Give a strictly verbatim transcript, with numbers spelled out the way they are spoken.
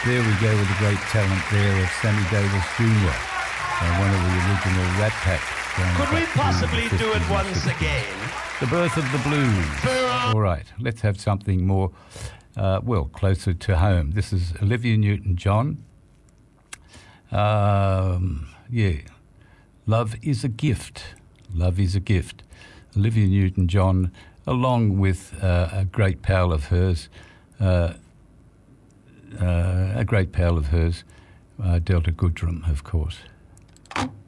There we go with the great talent there of Sammy Davis Junior, uh, one of the original Rat Pack. Could we possibly do it once again? The Birth of the Blues. All right, let's have something more, uh, well, closer to home. This is Olivia Newton-John. Um, yeah, Love is a Gift. Love is a Gift. Olivia Newton-John, along with uh, a great pal of hers, uh, uh, a great pal of hers, uh, Delta Goodrem, of course.